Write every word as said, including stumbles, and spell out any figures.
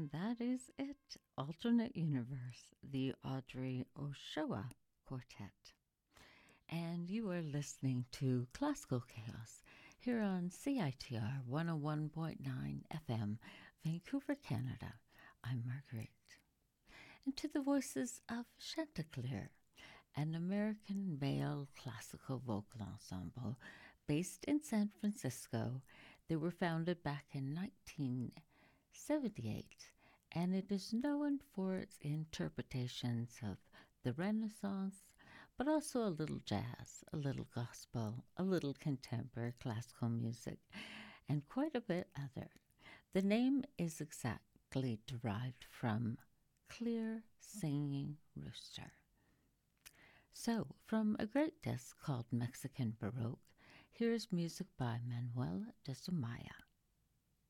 And that is it. Alternate Universe, the Audrey Ochoa Quartet. And you are listening to Classical Chaos here on C I T R one oh one point nine F M, Vancouver, Canada. I'm Marguerite. And to the voices of Chanticleer, an American male classical vocal ensemble based in San Francisco. They were founded back in nineteen seventy-eight, and it is known for its interpretations of the Renaissance, but also a little jazz, a little gospel, a little contemporary classical music, and quite a bit other. The name is exactly derived from clear singing rooster. So, from a great disc called Mexican Baroque, here's music by Manuel de Sumaya.